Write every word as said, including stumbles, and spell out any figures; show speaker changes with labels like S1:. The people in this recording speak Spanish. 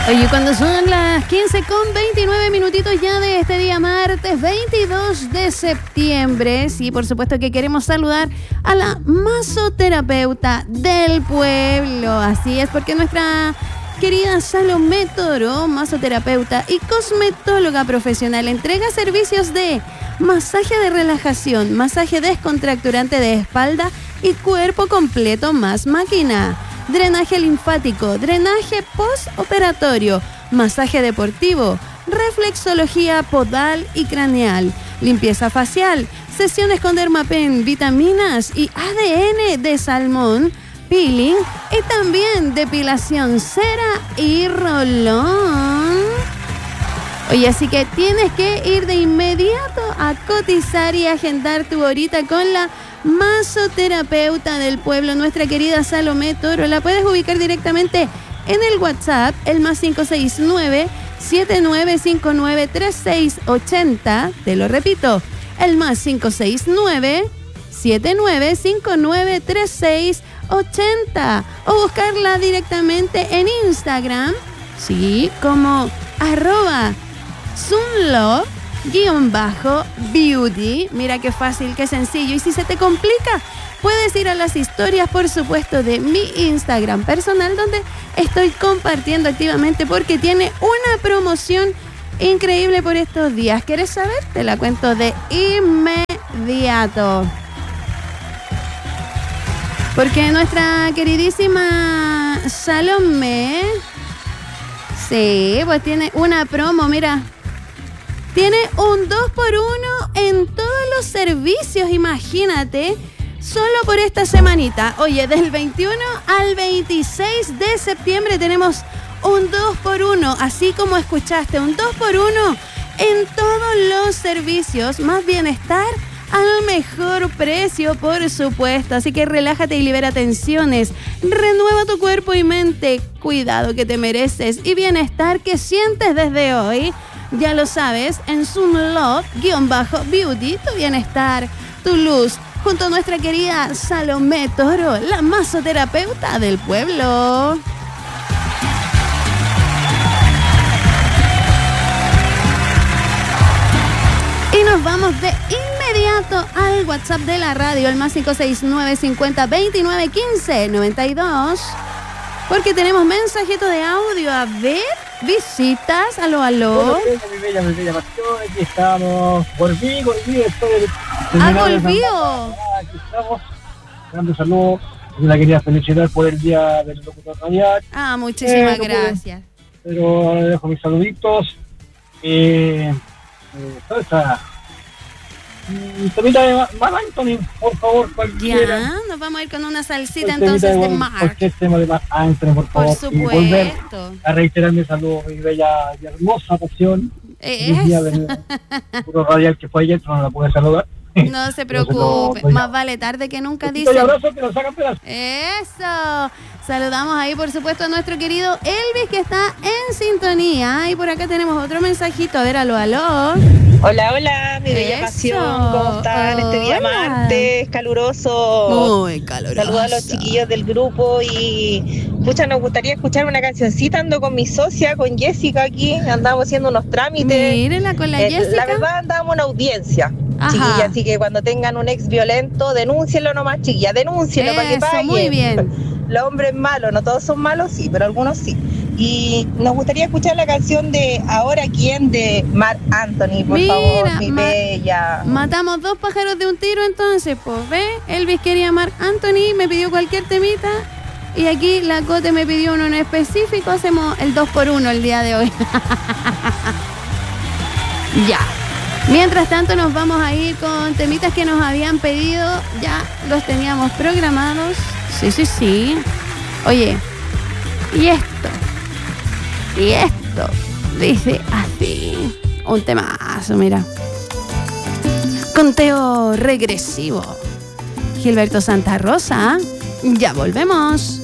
S1: Oye, cuando son las quince con veintinueve minutitos ya de este día martes veintidós de septiembre, sí, por supuesto que queremos saludar a la masoterapeuta del pueblo. Así es, porque nuestra querida Salomé Toro, masoterapeuta y cosmetóloga profesional, entrega servicios de masaje de relajación, masaje descontracturante de espalda y cuerpo completo más máquina, drenaje linfático, drenaje postoperatorio, masaje deportivo, reflexología podal y craneal, limpieza facial, sesiones con Dermapen, vitaminas y A D N de salmón, peeling y también depilación cera y rolón. Oye, así que tienes que ir de inmediato a cotizar y agendar tu horita con la masoterapeuta del pueblo, nuestra querida Salomé Toro. La puedes ubicar directamente en el WhatsApp, el más cinco seis nueve, siete nueve cinco nueve, tres seis ocho cero. Te lo repito, el más cinco seis nueve, siete nueve cinco nueve, tres seis ocho cero. O buscarla directamente en Instagram, sí, como arroba Sunlove guión bajo beauty. Mira qué fácil, qué sencillo. Y si se te complica, puedes ir a las historias, por supuesto, de mi Instagram personal, donde estoy compartiendo activamente porque tiene una promoción increíble por estos días. ¿Quieres saber? Te la cuento de inmediato. Porque nuestra queridísima Salomé, sí, pues tiene una promo, mira. Tiene un dos por uno en todos los servicios, imagínate, solo por esta semanita. Oye, del veintiuno al veintiséis de septiembre tenemos un dos por uno, así como escuchaste, un dos por uno en todos los servicios, más bienestar al mejor precio, por supuesto. Así que relájate y libera tensiones, renueva tu cuerpo y mente, cuidado que te mereces y bienestar que sientes desde hoy. Ya lo sabes, en Sunlove-Beauty, tu bienestar, tu luz, junto a nuestra querida Salomé Toro, la masoterapeuta del pueblo. Y nos vamos de inmediato al WhatsApp de la radio, el más cinco seis nueve, cincuenta, veintinueve, quince, noventa y dos. Porque tenemos mensajito de audio. A ver, visitas, aló, aló.
S2: Hola, mi bella, mi bella pasión, aquí estamos. Volví, volví, estoy...
S1: ¿Ah, volvió?
S2: Aquí estamos. Dando saludos. La quería felicitar por el día del locutor radial.
S1: Ah, muchísimas
S2: eh, no
S1: gracias.
S2: Puedo, pero ahora dejo mis saluditos. Eh, eh, ¿Dónde está? Temita de Marc Anthony, por favor, cualquiera.
S1: Ya, nos vamos a ir con una salsita
S2: El
S1: entonces de, de
S2: Marc.
S1: Marc.
S2: Cualquier tema de Marc Anthony, por favor.
S1: Por supuesto.
S2: Y volver a reiterar mi saludo, mi bella y hermosa pasión.
S1: Es.
S2: El día del puro radial que fue ayer, no la pude saludar.
S1: No se preocupe,
S2: lo,
S1: más vale tarde que nunca, dice.
S2: Un abrazo que nos sacan pedazos.
S1: Eso. Saludamos ahí, por supuesto, a nuestro querido Elvis, que está en sintonía. Y por acá tenemos otro mensajito. A ver, aló, aló.
S3: Hola, hola, mi bella
S1: Eso.
S3: pasión. ¿Cómo están? Este día
S1: Hola.
S3: martes, caluroso.
S1: Muy caluroso.
S3: Saludos a los chiquillos del grupo y pucha, nos gustaría escuchar una cancioncita. Ando con mi socia, con Jessica aquí, andamos haciendo unos trámites.
S1: Mírenla con la
S3: Eh,
S1: Jessica.
S3: La verdad andamos en audiencia,
S1: Ajá.
S3: chiquilla, así que cuando tengan un ex violento, denúncienlo nomás, chiquilla, denúncienlo para que
S1: Eso,
S3: paguen.
S1: muy bien.
S3: Los hombres malos, no todos son malos, sí, pero algunos sí. Y nos gustaría escuchar la canción de Ahora Quién de Marc Anthony, por
S1: Mira,
S3: favor, mi
S1: ma-
S3: bella.
S1: Matamos dos pájaros de un tiro entonces, pues, ¿ves? Elvis quería Marc Anthony, me pidió cualquier temita. Y aquí la Cote me pidió uno en específico. Hacemos el dos por uno el día de hoy. Ya. Mientras tanto nos vamos a ir con temitas que nos habían pedido. Ya los teníamos programados. Sí, sí, sí. Oye, y esto, y esto, dice así. Un temazo, mira. Conteo regresivo. Gilberto Santa Rosa. Ya volvemos.